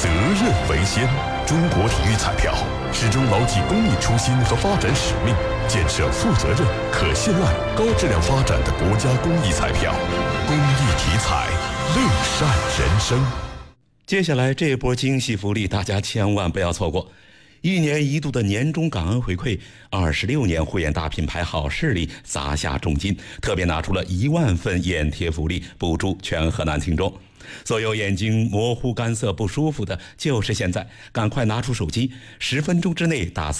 责任为先。中国体育彩票始终牢记公益初心和发展使命，建设负责任、可信赖、高质量发展的国家公益彩票。公益体彩，乐善人生。 接下来这波惊喜福利，大家千万不要错过。1年1度的年终感恩回馈，26年护眼大品牌好视力砸下重金，特别拿出了1万份眼贴福利，补助全河南听众。所有眼睛模糊干涩不舒服的，就是现在，赶快拿出手机，10分钟之内打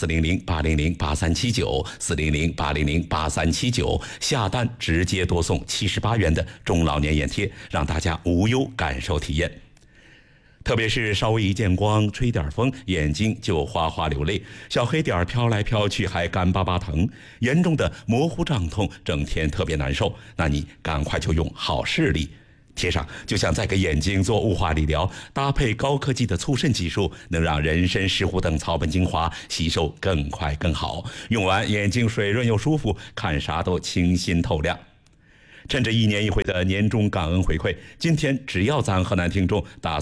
400-800-8379，400-800-8379，下单直接多送78元的中老年眼贴，让大家无忧感受体验。特别是稍微一见光，吹点风，眼睛就哗哗流泪，小黑点飘来飘去还干巴巴疼，严重的模糊胀痛，整天特别难受，那你赶快就用好视力贴上，就像在给眼睛做雾化理疗，搭配高科技的促渗技术，能让人参、石斛等草本精华吸收更快更好，用完眼睛水润又舒服，看啥都清新透亮。趁着1年1回的年终感恩回馈，今天只要咱河南听众打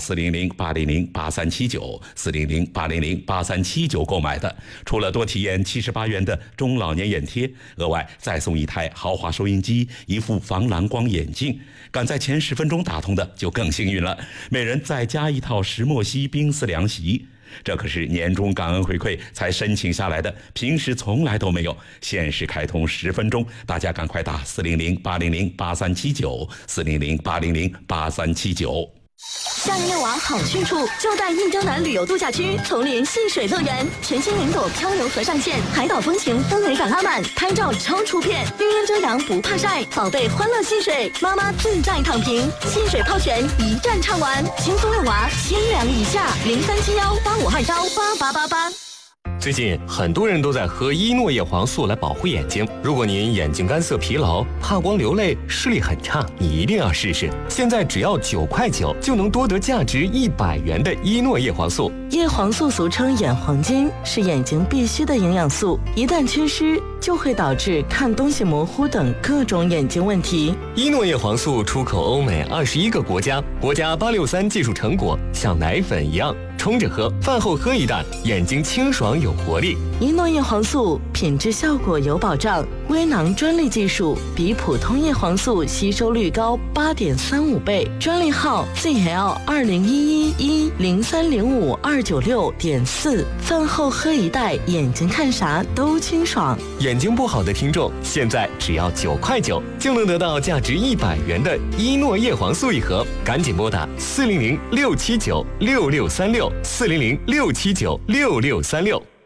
400-800-8379，400-800-8379购买的，除了多体验78元的中老年眼贴，额外再送1台豪华收音机、1副防蓝光眼镜。赶在前10分钟打通的就更幸运了，每人再加1套石墨烯冰丝凉席。这可是年终感恩回馈才申请下来的，平时从来都没有。限时开通10分钟，大家赶快打400-800-8379，400-800-8379。 夏日遛娃好去处，就在印洲南旅游度假区丛林戏水乐园，全新云朵漂流河上线，海岛风情氛围感拉满，拍照超出片，绿荫遮阳不怕晒，宝贝欢乐戏水，妈妈自在躺平，戏水泡泉一站唱完，轻松遛娃千两以下，037185218888。 最近很多人都在喝伊诺叶黄素来保护眼睛。如果您眼睛干涩疲劳、怕光流泪、视力很差，你一定要试试。现在只要9块9就能多得价值100元的伊诺叶黄素。 叶黄素俗称眼黄金，是眼睛必需的营养素，一旦缺失就会导致看东西模糊等各种眼睛问题。 伊诺叶黄素出口欧美21个国家，国家863技术成果，像奶粉一样冲着喝，饭后喝一袋，眼睛清爽有活力。 伊诺叶黄素品质效果有保障，微囊专利技术，比普通叶黄素吸收率高8.35倍，专利号 ZL2011103052964。饭后喝一袋，眼睛看啥都清爽。 眼睛不好的听众，现在只要9块9就能得到价值100元的伊诺叶黄素1盒，赶紧拨打400-679-6636，400-679-6636。